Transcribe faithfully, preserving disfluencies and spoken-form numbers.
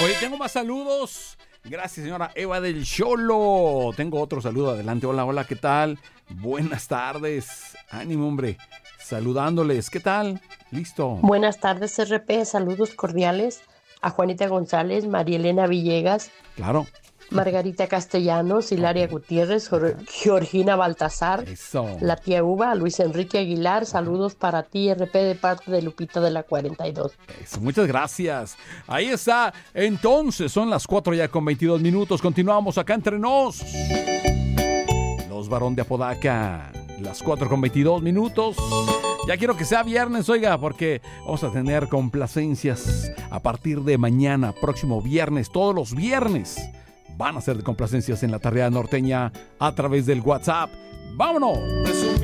Oye, tengo más saludos. Gracias, señora Eva del Cholo. Tengo otro saludo adelante. Hola, hola, ¿qué tal? Buenas tardes. Ánimo, hombre. Saludándoles. ¿Qué tal? Listo. Buenas tardes, R P. Saludos cordiales a Juanita González, María Elena Villegas. Claro. Margarita Castellanos, Hilaria okay. Gutiérrez, Jor- Georgina Baltasar, Eso. La Tía Uva, Luis Enrique Aguilar. Saludos para ti, R P, de parte de Lupita de la cuarenta y dos. Eso, muchas gracias. Ahí está. Entonces, son las cuatro ya con veintidós minutos. Continuamos acá entre nos. Los Barón de Apodaca. Las cuatro con veintidós minutos. Ya quiero que sea viernes, oiga, porque vamos a tener complacencias a partir de mañana, próximo viernes, todos los viernes. Van a ser de complacencias en la tarea norteña a través del WhatsApp. ¡Vámonos!